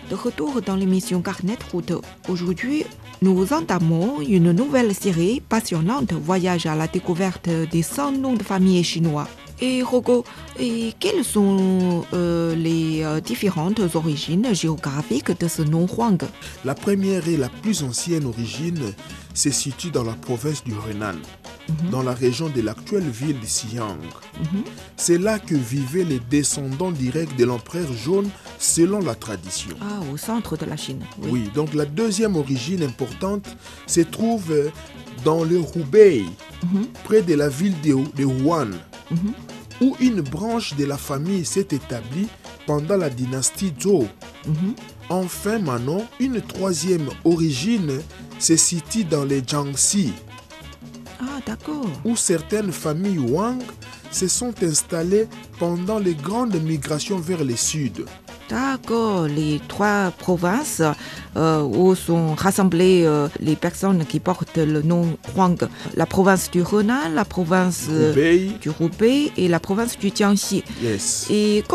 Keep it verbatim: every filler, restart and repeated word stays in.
de retour dans l'émission Carnet de route. Aujourd'hui, nous entamons une nouvelle série passionnante, voyage à la découverte des cent noms de famille chinois. Et Rogo, et quelles sont euh, les euh, différentes origines géographiques de ce nom Huang? La première et la plus ancienne origine se situe dans la province du Henan, mm-hmm. dans la région de l'actuelle ville de Xi'an. Mm-hmm. C'est là que vivaient les descendants directs de l'empereur jaune selon la tradition. Ah, au centre de la Chine. Oui, oui, donc la deuxième origine importante se trouve dans le Hubei, mm-hmm. près de la ville de, de Wuhan. Mm-hmm. où une branche de la famille s'est établie pendant la dynastie Zhou. Mm-hmm. Enfin, maintenant, une troisième origine se situe dans les Jiangxi. Ah, d'accord. Où certaines familles Wang se sont installées pendant les grandes migrations vers le sud. D'accord, les trois provinces euh, où sont rassemblées euh, les personnes qui portent le nom Huang. La province du Henan, la province Hubei. du Hubei et la province du Jiangxi. Yes. Et